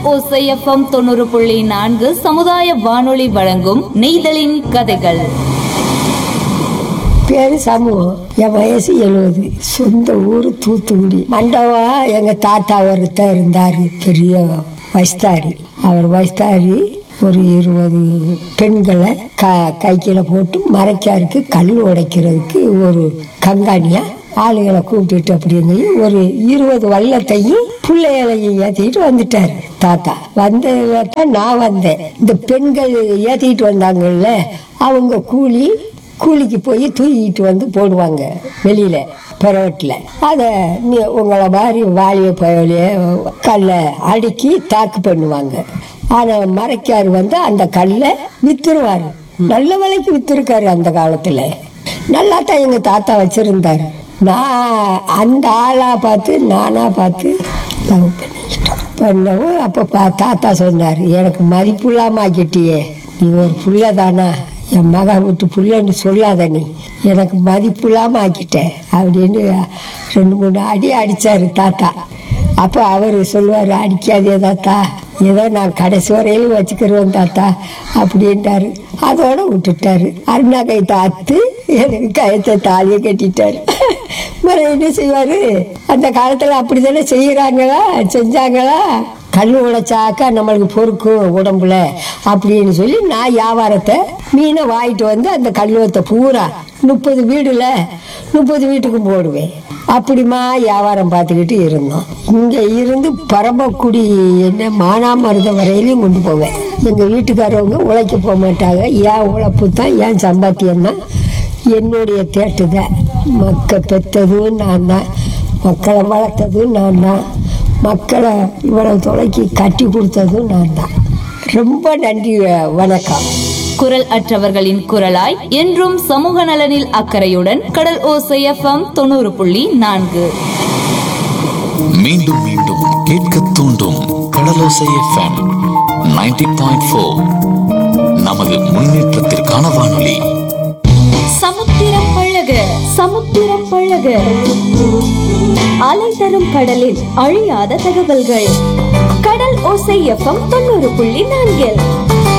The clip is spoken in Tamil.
ஓசை எஃப்எம் 90.4 சமுதாய வானொலி வழங்கும் நெய்தலின் கதைகள். பேரு சமூகம். என் வயசு 70. சொந்த ஊர் தூத்துக்குடி. மண்டபா எங்க தாத்தா ஒருத்தர் இருந்தாரு, பெரிய வயசாரி. அவர் வயசாரி ஒரு 20 பெண்களை கைக்கில போட்டு மறைக்காருக்கு கல் உடைக்கிறதுக்கு ஒரு கங்காணியா ஆளுகளை கூப்பிட்டு அப்படிங்க ஒரு 20 வள்ளத்தையும் பிள்ளைகளையும் ஏற்றிக்கிட்டு வந்துட்டாரு தாத்தா. வந்ததான் நான் வந்தேன். இந்த பெண்கள் ஏற்றிக்கிட்டு வந்தாங்கல்ல, அவங்க கூலிக்கு போய் தூக்கிட்டு வந்து போடுவாங்க வெளியில பரவட்டில். அதை உங்களை மாதிரி வாலிய பயலிய கல்லை அடுக்கி தாக்கு பண்ணுவாங்க. ஆனால் மறைக்காரு வந்து அந்த கல்லை வித்துருவாரு. நல்ல விலைக்கு வித்துருக்காரு. அந்த காலத்துல நல்லா தான் எங்க தாத்தா வச்சிருந்தாரு. நான் அந்த ஆளா பார்த்து நானா பார்த்து லவ் பண்ணவும் அப்போ தாத்தா சொன்னார், எனக்கு மதிப்பு இல்லாம ஆக்கிட்டியே, நீ ஒரு புள்ள தானா, என் மகன் விட்டு புள்ளன்னு சொல்லாத, நீ எனக்கு மதிப்பு இல்லாம ஆக்கிட்டேன் அப்படின்னு 2-3 அடி அடிச்சாரு தாத்தா. அப்போ அவர் சொல்லுவார், அடிக்காதே தாத்தா, ஏதோ நான் கடைசி வரையிலும் வச்சுக்கிறோம் தாத்தா அப்படின்ட்டாரு. அதோட விட்டுட்டாரு. அருணா கைத்தை அத்து எனக்கு கயத்தை தாலியை கட்டிட்டாரு. என்ன செய்வாரு, அந்த காலத்துல அப்படித்தானே செய்யறாங்களா, செஞ்சாங்களா, கல் உடைச்சாக்கா நம்மளுக்கு பொறுக்கும் உடம்புல அப்படின்னு சொல்லி நான் வியாபாரத்தை மீனை வாங்கிட்டு வந்து அந்த கல்லுவத்தை பூரா 30 வீடுல 30 வீட்டுக்கும் போடுவேன். அப்படிமா வியாபாரம் பார்த்துக்கிட்டு இருந்தோம். இங்க இருந்து பரமக்குடி என்ன மானாமருதம் வரையிலையும் கொண்டு போவேன். எங்க வீட்டுக்காரவங்க உழைக்க போக மாட்டாங்க. ஏன் உழைப்பு தான், ஏன் சம்பாத்தியம் தான், என்னுடைய தேட்டுதான். மக்கள் பெற்றதும் நான் தான், மக்களை வளர்த்ததும் நான் தான், மக்களை இவ்வளவு தொலைக்கு கட்டி கொடுத்ததும் நான் தான். ரொம்ப நன்றி, வணக்கம். குரல் அற்றவர்களின் குரலாய் என்றும் சமூக நலனில் அக்கறையுடன் கடல் ஓசை எஃப்எம் 90.4. மீண்டும் மீண்டும் கேட்க தூண்டும் கடலோசை எஃப்எம் 90.4. நமது முன்னேற்றத்திற்கான வானொலி. சமுத்திரம் பழக சமுத்திரம் பழக, அலை தரும் கடலில் அழியாத தகவல்கள். கடல் ஓசை எஃப்எம் 90.4.